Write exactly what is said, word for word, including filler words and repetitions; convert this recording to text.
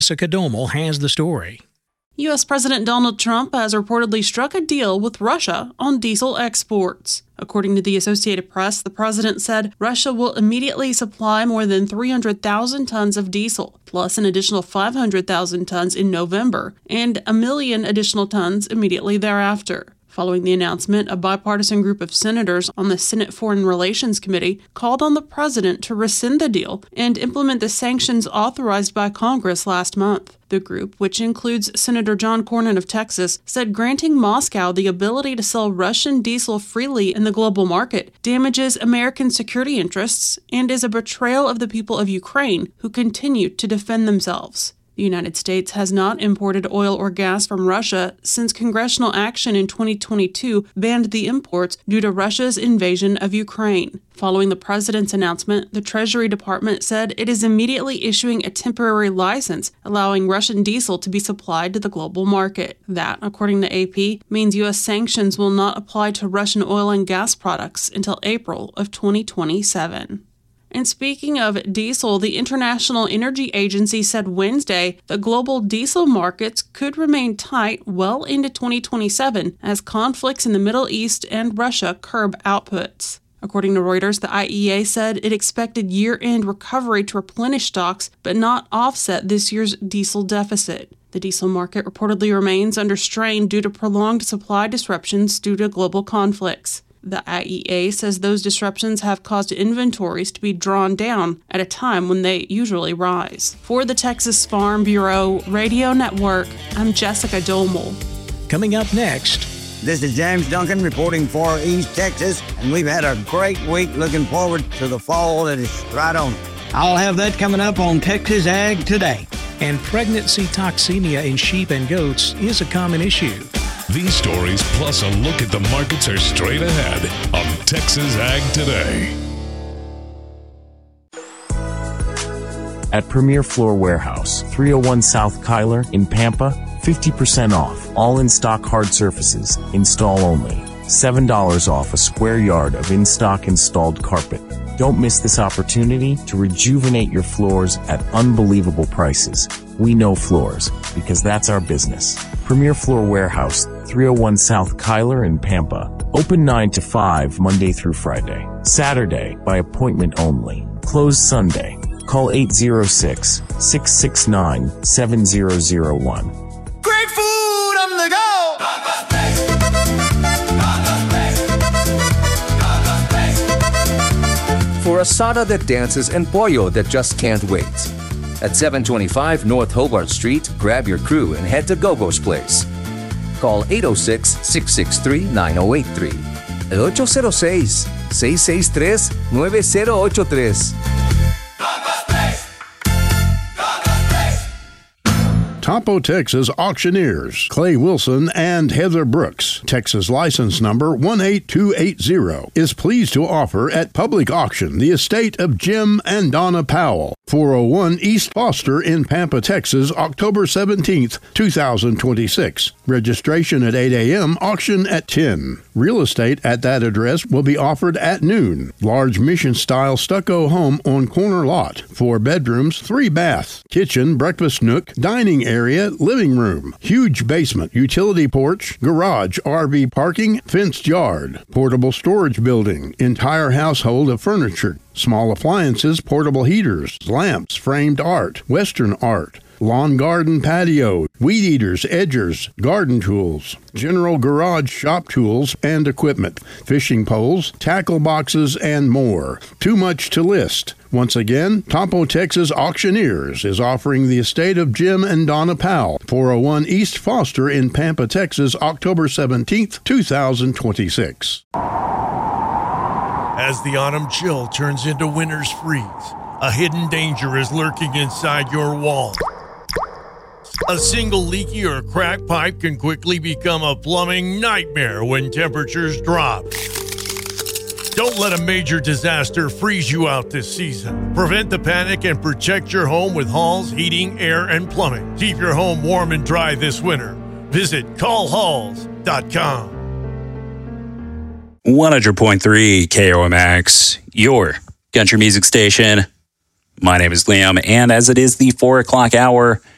Jessica Domel has the story. U S. President Donald Trump has reportedly struck a deal with Russia on diesel exports. According to the Associated Press, the president said Russia will immediately supply more than three hundred thousand tons of diesel, plus an additional five hundred thousand tons in November, and a million additional tons immediately thereafter. Following the announcement, a bipartisan group of senators on the Senate Foreign Relations Committee called on the president to rescind the deal and implement the sanctions authorized by Congress last month. The group, which includes Senator John Cornyn of Texas, said granting Moscow the ability to sell Russian diesel freely in the global market damages American security interests and is a betrayal of the people of Ukraine who continue to defend themselves. The United States has not imported oil or gas from Russia since congressional action in twenty twenty-two banned the imports due to Russia's invasion of Ukraine. Following the president's announcement, the Treasury Department said it is immediately issuing a temporary license allowing Russian diesel to be supplied to the global market. That, according to A P, means U S sanctions will not apply to Russian oil and gas products until April of twenty twenty-seven. And speaking of diesel, the International Energy Agency said Wednesday that global diesel markets could remain tight well into twenty twenty-seven as conflicts in the Middle East and Russia curb outputs. According to Reuters, the I E A said it expected year-end recovery to replenish stocks but not offset this year's diesel deficit. The diesel market reportedly remains under strain due to prolonged supply disruptions due to global conflicts. The I E A says those disruptions have caused inventories to be drawn down at a time when they usually rise. For the Texas Farm Bureau Radio Network, I'm Jessica Domel. Coming up next, this is James Duncan reporting for East Texas, and we've had a great week looking forward to the fall that is right on. I'll have that coming up on Texas Ag Today. And pregnancy toxemia in sheep and goats is a common issue. These stories, plus a look at the markets, are straight ahead on Texas Ag Today. At Premier Floor Warehouse, three oh one South Kyler in Pampa, fifty percent off all in-stock hard surfaces, install only. seven dollars off a square yard of in-stock installed carpet. Don't miss this opportunity to rejuvenate your floors at unbelievable prices. We know floors, because that's our business. Premier Floor Warehouse, three oh one South Kyler in Pampa. Open nine to five Monday through Friday. Saturday, by appointment only. Closed Sunday. Call eight oh six, six six nine, seven oh oh one. Great food on the go! For asada that dances and pollo that just can't wait. At seven twenty-five North Hobart Street, grab your crew and head to Gogo's Place. Call eight oh six, six six three, nine oh eight three. eight oh six, six six three, nine oh eight three. Topo Texas Auctioneers, Clay Wilson and Heather Brooks, Texas license number one eight two eight zero, is pleased to offer at public auction the estate of Jim and Donna Powell, four oh one East Foster in Pampa, Texas, October seventeenth, two thousand twenty-six. Registration at eight a.m., auction at ten. Real estate at that address will be offered at noon. Large mission-style stucco home on corner lot. Four bedrooms, three baths, kitchen, breakfast nook, dining area, living room, huge basement, utility porch, garage, R V parking, fenced yard, portable storage building, entire household of furniture, small appliances, portable heaters, lamps, framed art, western art, lawn garden patio, weed eaters, edgers, garden tools, general garage shop tools and equipment, fishing poles, tackle boxes, and more. Too much to list. Once again, Topo Texas Auctioneers is offering the estate of Jim and Donna Powell, four oh one East Foster in Pampa, Texas, October seventeenth, two thousand twenty-six. As the autumn chill turns into winter's freeze, a hidden danger is lurking inside your wall. A single leaky or cracked pipe can quickly become a plumbing nightmare when temperatures drop. Don't let a major disaster freeze you out this season. Prevent the panic and protect your home with Halls Heating, Air, and Plumbing. Keep your home warm and dry this winter. Visit call halls dot com. one hundred point three K O M X, your country music station. My name is Liam, and as it is the four o'clock hour,